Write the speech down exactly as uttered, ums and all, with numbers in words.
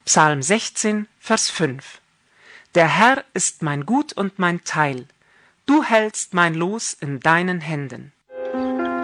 Psalm sechzehn, Vers fünf. Der Herr ist mein Gut und mein Teil. Du hältst mein Los in deinen Händen.